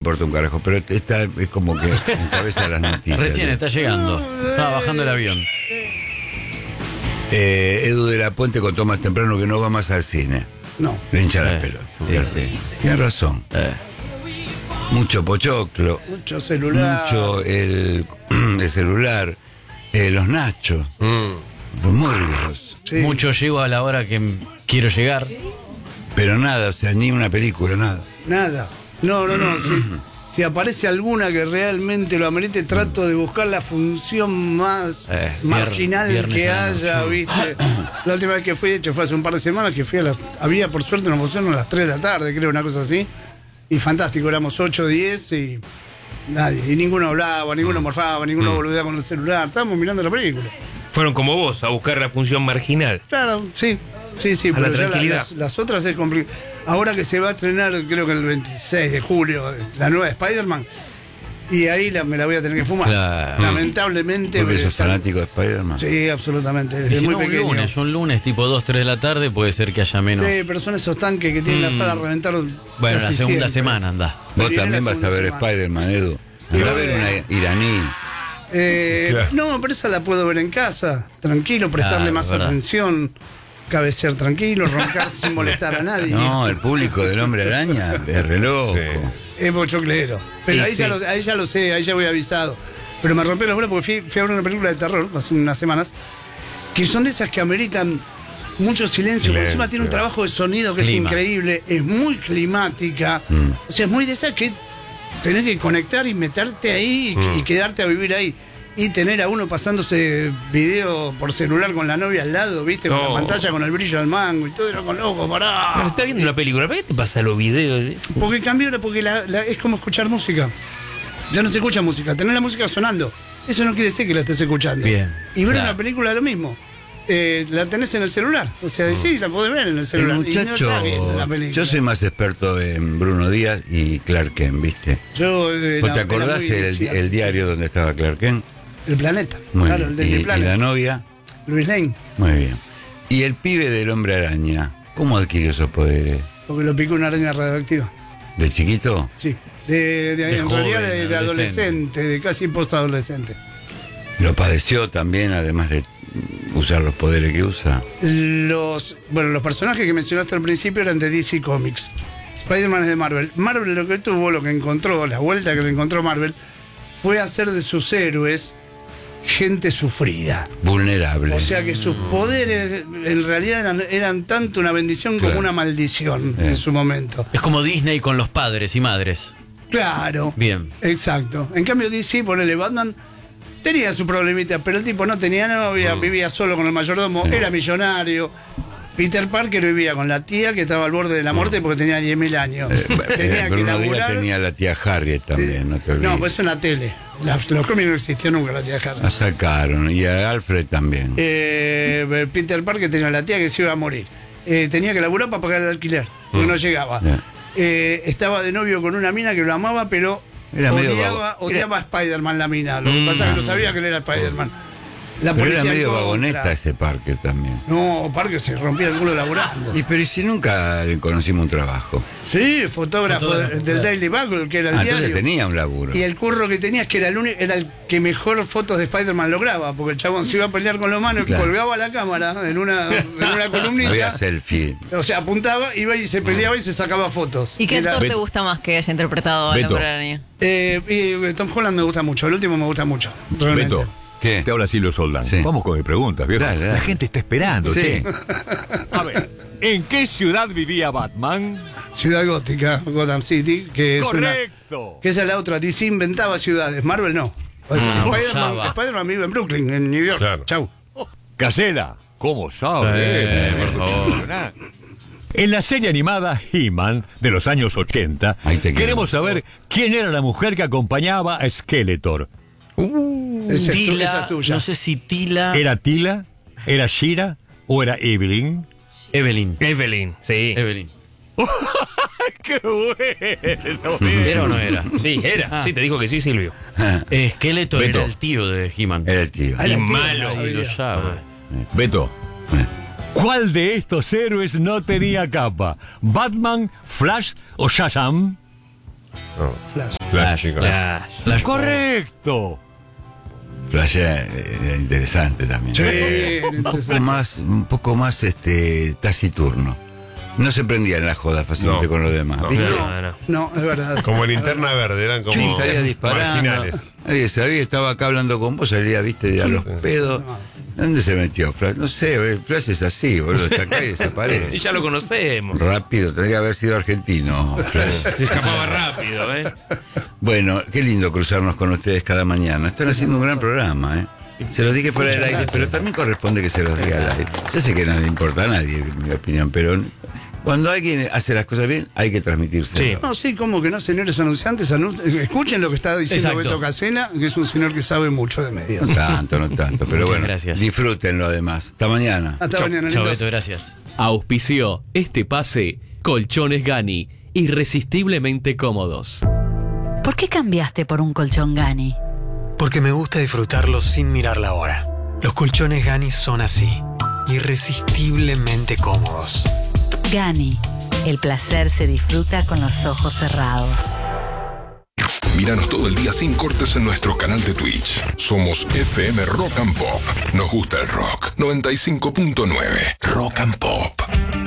importa un carajo, pero esta es como que encabeza las noticias. Recién está llegando. Estaba bajando el avión. Edu de la Puente contó más temprano que no va más al cine. No. Le hincha las pelotas. Sí. Tiene razón. Mucho pochoclo. Mucho celular. Mucho el celular. Los nachos. Los morros. Sí. Mucho llego a la hora que quiero llegar. Pero nada, o sea, ni una película, nada. Nada. No. Si aparece alguna que realmente lo amerite, trato de buscar la función más marginal viernes que a la noche. haya, ¿viste? La última vez que fui, de hecho, fue hace un par de semanas, que fui había por suerte una función a las 3 de la tarde, creo, una cosa así. Y fantástico, éramos 8 o 10 y nadie. Y ninguno hablaba, ninguno morfaba, ninguno boludeaba con el celular. Estábamos mirando la película. Fueron como vos, a buscar la función marginal. Claro, sí, A pero la ya tranquilidad. las otras es complicado. Ahora que se va a estrenar, creo que el 26 de julio, la nueva Spider-Man, y ahí me la voy a tener que fumar. Claro. Lamentablemente. Porque sos está- fanático de Spider-Man. Sí, absolutamente, Y desde si muy no, pequeño. un lunes tipo 2, 3 de la tarde, puede ser que haya menos. Pero son esos tanques que tienen la sala reventaron. Bueno, la casi segunda siempre. semana anda. Vos Viene también la vas a ver segunda semana. Spider-Man, Edu. Andá a ver una iraní. Claro. No, pero esa la puedo ver en casa, tranquilo, prestarle Claro, más verdad. atención, cabecear tranquilo, roncar sin molestar a nadie. No, el público del Hombre Araña es re loco. Sí. Es pochoclero. Pero Y ahí, sí. ahí ya lo sé, ahí ya voy avisado. Pero me rompió los bolas porque fui a ver una película de terror hace unas semanas, que son de esas que ameritan mucho silencio. Por encima tiene un trabajo de sonido que Clima. es increíble, es muy climática. O sea, es muy de esas que tenés que conectar y meterte ahí y quedarte a vivir ahí. Y tener a uno pasándose video por celular con la novia al lado, ¿viste? Con la No. pantalla con el brillo del mango y todo, era con loco, Pero pará. está viendo una película, ¿para qué te pasa los videos? Porque cambió, porque es como escuchar música. Ya no se escucha música, tener la música sonando. Eso no quiere decir que la estés escuchando. Bien, Y ver claro. una película lo mismo. La tenés en el celular. O sea, sí, la podés ver en el El celular. muchacho. Y no estás viendo la película. Yo soy más experto en Bruno Díaz y Clark Kent, ¿viste? Yo, ¿Vos la- te era acordás muy inicial. el diario donde estaba Clark Kent? El planeta. Muy Claro, bien. el del Y planeta. la novia, Luis Lane. muy bien. Y el pibe del Hombre Araña, ¿cómo adquirió esos poderes? Porque lo picó una araña radioactiva. ¿De chiquito? Sí. En joven, realidad de adolescente. adolescente, de casi postadolescente. Lo padeció también, además de usar los poderes que usa. Los personajes que mencionaste al principio eran de DC Comics. Spider-Man es de Marvel. Marvel lo que tuvo, lo que encontró, la vuelta que le encontró Marvel, fue hacer de sus héroes gente sufrida. Vulnerable. O sea que sus poderes en realidad eran tanto una bendición como Claro. una maldición en su momento. Es como Disney con los padres y madres. Claro. Bien. Exacto. En cambio DC, ponele Batman, tenía su problemita, pero el tipo no tenía novia, vivía solo con el mayordomo, era millonario. Peter Parker vivía con la tía que estaba al borde de la muerte porque tenía 10.000 años. Tenía que Bruno Díaz laburar. tenía la tía Harriet también, no te olvides. No, pues en la tele. Los cómics no existió nunca la tía Harry. La sacaron, y a Alfred también. Peter Parker tenía la tía que se iba a morir. Tenía que laburar para pagar el alquiler, porque no llegaba. Ya. Estaba de novio con una mina que lo amaba, pero Era medio odiaba a Spider-Man la mina. Lo que pasa es que no sabía que él era Spider-Man. La Pero era policía medio en contra. vagoneta ese Parker también. No, Parker se rompía el culo laburando. Y pero ¿y si nunca le conocimos un trabajo? Sí, fotógrafo del Daily Bugle, que era el Entonces diario. tenía un laburo. Y el curro que tenía es que era era el que mejor fotos de Spider-Man lograba, porque el chabón se iba a pelear con los manos, Claro. colgaba la cámara en una Había columnita. selfie. O sea, apuntaba, iba y se peleaba y se sacaba fotos. ¿Y qué Era- actor te gusta más que haya interpretado a la Beto. Hombre Araña? y Tom Holland me gusta mucho, el último me gusta mucho, realmente. Beto, ¿Qué? te habla Silvio Soldán. Sí. Vamos con mis preguntas, viejo. Dale, dale. La gente está esperando, Sí. che. A ver, ¿en qué ciudad vivía Batman? Ciudad Gótica, Gotham City, que es Correcto. que esa es la otra. DC inventaba ciudades, Marvel no. O sea, Usaba. Spider-Man vive en Brooklyn, en New York. Claro. Chau. Casela, ¿cómo sabe? Por favor. En la serie animada He-Man de los años 80, Ahí te quiero. queremos saber quién era la mujer que acompañaba a Skeletor. Esa es Tila, tuya. no sé si Tila. ¿Era Tila? ¿Era Shira? ¿O era Evelyn? Evelyn. Evelyn, sí. Evelyn. ¡Qué bueno! ¿Era o no era? Sí, era. Ah. Sí, te dijo que sí, Silvio. Skeletor Beto. era el tío de He-Man. Era el tío. Ah, Y era el tío, malo. no Sí, sabía. lo sabe. Beto, ¿cuál de estos héroes no tenía capa? ¿Batman, Flash o Shazam? Flash. Flash, chicos. Flash. ¡Correcto! Flash era interesante también. Sí, Un poco más taciturno. No se prendía en la joda fácilmente No. con los demás. No. ¿viste? No, es verdad. Como linterna verde, eran como Sí, salía disparando. marginales. Nadie sabía, estaba acá hablando con vos, salía, viste, a los pedos. ¿Dónde se metió Flash? No sé, Flash es así, boludo, está acá y Y desaparece. ya lo conocemos. Rápido, tendría que haber sido argentino, Flash. Se escapaba rápido, ¿eh? Bueno, qué lindo cruzarnos con ustedes cada mañana. Están haciendo un gran programa, ¿eh? Se los dije fuera del aire, pero también corresponde que se los diga al aire. Yo sé que no le importa a nadie, en mi opinión, pero cuando alguien hace las cosas bien, hay que transmitirse. Sí. No, sí, como que no, señores anunciantes, escuchen lo que está diciendo Exacto. Beto Casena, que es un señor que sabe mucho de medios. No tanto, pero Muchas bueno, gracias. disfrútenlo además. Hasta mañana. Hasta mañana, Chao, lindos. Beto, gracias. Auspició este pase Colchones Gani, irresistiblemente cómodos. ¿Por qué cambiaste por un colchón Gani? Porque me gusta disfrutarlo sin mirar la hora. Los colchones Gani son así, irresistiblemente cómodos. Gani, el placer se disfruta con los ojos cerrados. Míranos todo el día sin cortes en nuestro canal de Twitch. Somos FM Rock and Pop. Nos gusta el rock. 95.9 Rock and Pop.